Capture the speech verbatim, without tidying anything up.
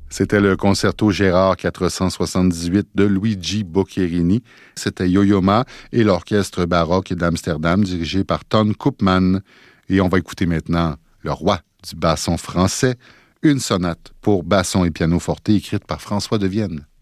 C'était le concerto Gérard quatre cent soixante-dix-huit de Luigi Boccherini. C'était Yo-Yo Ma et l'orchestre baroque d'Amsterdam dirigé par Ton Koopman. Et on va écouter maintenant le roi du basson français, une sonate pour basson et piano forte écrite par François de Vienne.